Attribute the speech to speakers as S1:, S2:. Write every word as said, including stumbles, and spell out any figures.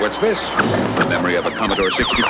S1: What's this? The memory of a Commodore sixty-four.